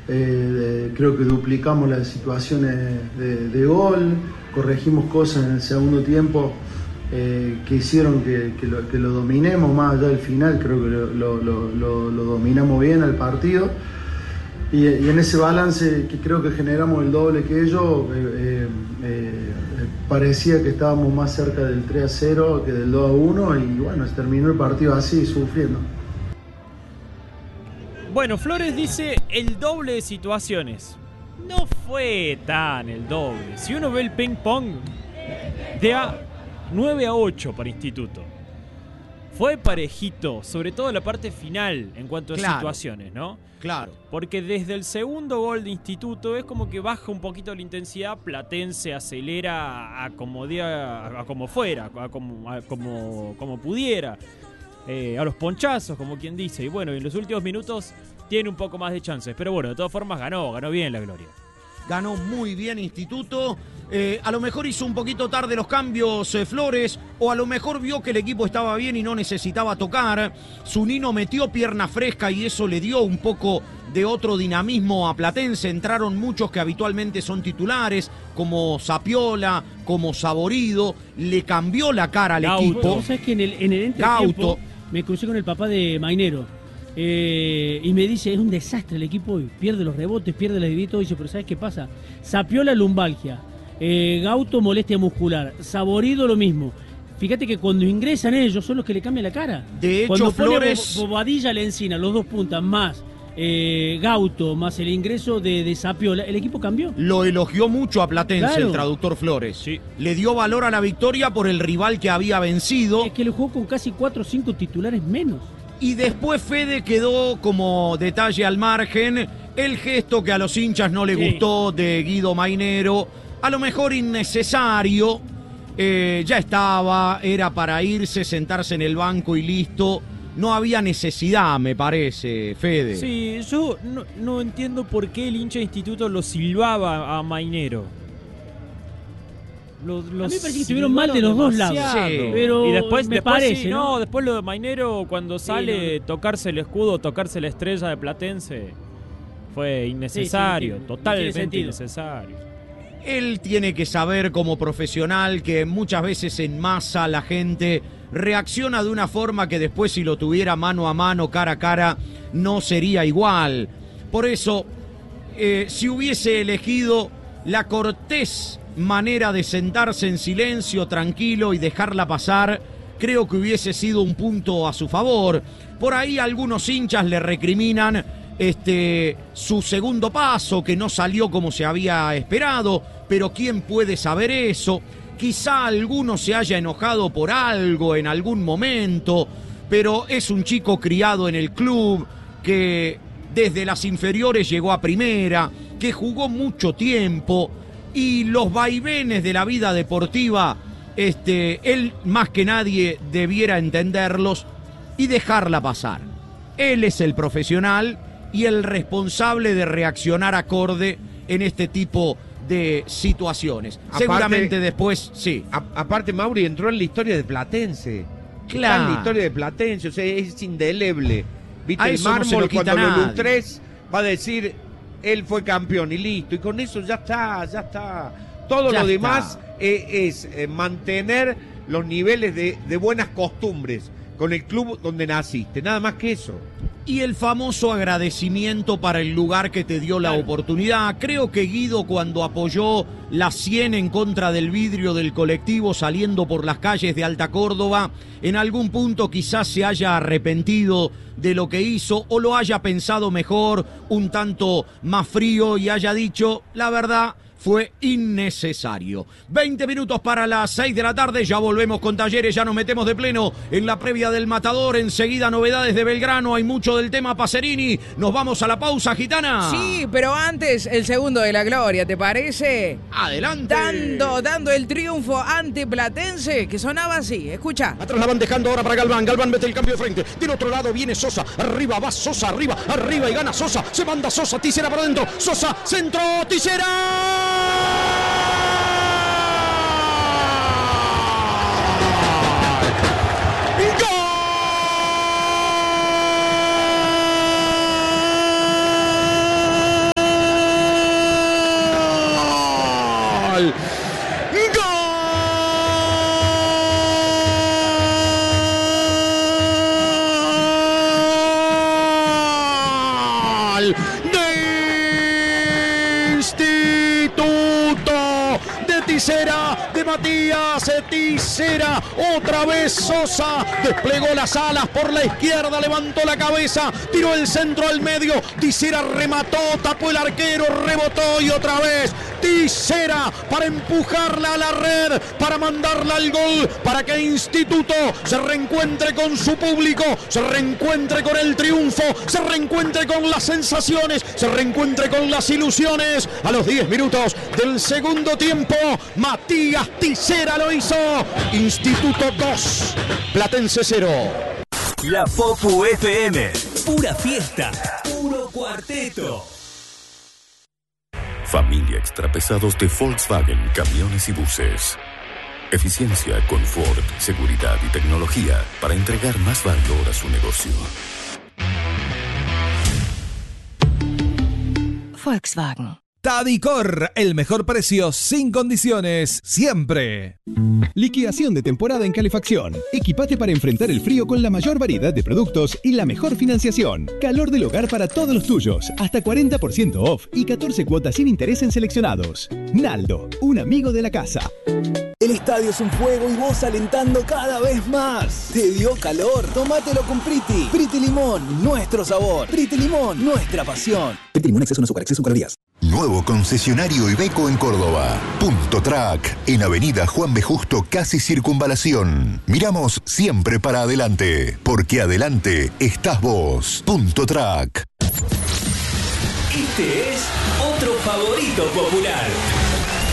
Creo que duplicamos las situaciones de gol, corregimos cosas en el segundo tiempo que hicieron que lo dominemos más allá del final. Creo que lo dominamos bien al partido y en ese balance que creo que generamos el doble que ellos, parecía que estábamos más cerca del 3-0 que del 2-1 y bueno, se terminó el partido así, sufriendo. Bueno, Flores dice el doble de situaciones. No fue tan el doble. Si uno ve el ping-pong, de 9-8 para Instituto. Fue parejito, sobre todo la parte final en cuanto a situaciones, ¿no? Claro. Porque desde el segundo gol de Instituto es como que baja un poquito la intensidad, Platense acelera a como fuera, como pudiera. A los ponchazos, como quien dice. Y bueno, en los últimos minutos tiene un poco más de chances. Pero bueno, de todas formas ganó bien la Gloria. Ganó muy bien Instituto. A lo mejor hizo un poquito tarde los cambios Flores, o a lo mejor vio que el equipo estaba bien y no necesitaba tocar. Zunino metió pierna fresca y eso le dio un poco de otro dinamismo a Platense. Entraron muchos que habitualmente son titulares, como Sapiola, como Saborido. Le cambió la cara al equipo. ¿Sabes que en el entretiempo me crucé con el papá de Mainero? Y me dice, es un desastre el equipo hoy, pierde los rebotes, pierde la dividida, dice, pero ¿sabes qué pasa? Sapiola lumbalgia, Gauto molestia muscular, Saborido lo mismo. Fíjate que cuando ingresan ellos son los que le cambian la cara. De hecho, cuando Flores... Bobadilla le encina, los dos puntas, más Gauto, más el ingreso de Sapiola, el equipo cambió. Lo elogió mucho a Platense, claro. El traductor Flores. Sí. Le dio valor a la victoria por el rival que había vencido. Es que le jugó con casi 4 o 5 titulares menos. Y después Fede quedó como detalle al margen el gesto que a los hinchas no le gustó de Guido Mainero, a lo mejor innecesario, ya estaba, era para irse, sentarse en el banco y listo. No había necesidad, me parece, Fede. Sí, yo no entiendo por qué el hincha de Instituto lo silbaba a Mainero. A mí me parece que estuvieron mal de los dos lados. Sí. Pero y después parece, sí, ¿no? Después lo de Mainero, cuando sale tocarse el escudo, tocarse la estrella de Platense, fue innecesario, totalmente innecesario. Él tiene que saber como profesional que muchas veces en masa la gente reacciona de una forma que después si lo tuviera mano a mano, cara a cara, no sería igual. Por eso, si hubiese elegido la cortés manera de sentarse en silencio, tranquilo y dejarla pasar, creo que hubiese sido un punto a su favor. Por ahí algunos hinchas le recriminan su segundo paso, que no salió como se había esperado, pero ¿quién puede saber eso? Quizá alguno se haya enojado por algo en algún momento, pero es un chico criado en el club, que desde las inferiores llegó a primera, que jugó mucho tiempo, y los vaivenes de la vida deportiva, él más que nadie debiera entenderlos y dejarla pasar. Él es el profesional y el responsable de reaccionar acorde en este tipo de situaciones. Seguramente después, sí. Aparte, Mauri entró en la historia de Platense. Claro. Está en la historia de Platense, o sea, es indeleble. Viste, A el eso no se mármol, lo quita cuando lo nadie. ilustrés, va a decir, él fue campeón y listo. Y con eso ya está. Todo Ya lo demás está. es mantener los niveles de buenas costumbres con el club donde naciste. Nada más que eso. Y el famoso agradecimiento para el lugar que te dio la oportunidad. Creo que Guido, cuando apoyó la 100 en contra del vidrio del colectivo saliendo por las calles de Alta Córdoba, en algún punto quizás se haya arrepentido de lo que hizo o lo haya pensado mejor, un tanto más frío, y haya dicho, la verdad, fue innecesario. 20 minutos para las 6 de la tarde, ya volvemos con Talleres, ya nos metemos de pleno en la previa del Matador, enseguida novedades de Belgrano, hay mucho del tema Pacerini, nos vamos a la pausa, Gitana. Sí, pero antes el segundo de la gloria, ¿te parece? Adelante. Dando el triunfo ante Platense, que sonaba así, escucha. Atrás la van dejando ahora para Galván, Galván mete el cambio de frente, del otro lado viene Sosa, arriba va Sosa, arriba y gana Sosa, se manda Sosa, Tisera para adentro, Sosa, centro, Tisera. Tisera de Matías Tisera, otra vez Sosa, desplegó las alas por la izquierda, levantó la cabeza, tiró el centro al medio, Tisera remató, tapó el arquero, rebotó y otra vez Tisera para empujarla a la red, para mandarla al gol, para que Instituto se reencuentre con su público, se reencuentre con el triunfo, se reencuentre con las sensaciones, se reencuentre con las ilusiones. A los 10 minutos del segundo tiempo, Matías Tisera lo hizo. Instituto 2, Platense 0. La Popu FM, pura fiesta, puro cuarteto. Familia Extrapesados de Volkswagen Camiones y Buses. Eficiencia, confort, seguridad y tecnología para entregar más valor a su negocio. Volkswagen. Tadicor, el mejor precio sin condiciones, siempre. Liquidación de temporada en calefacción. Equipate para enfrentar el frío con la mayor variedad de productos y la mejor financiación. Calor del hogar para todos los tuyos. Hasta 40% off y 14 cuotas sin interés en seleccionados. Naldo, un amigo de la casa. El estadio es un fuego y vos alentando cada vez más. ¿Te dio calor? Tómatelo con Priti. Priti Limón, nuestro sabor. Priti Limón, nuestra pasión. Priti Limón, exceso en azúcar, exceso en calorías. Nuevo concesionario Iveco en Córdoba. Punto Track, en Avenida Juan B. Justo, casi Circunvalación. Miramos siempre para adelante, porque adelante estás vos. Punto Track. Este es otro favorito popular.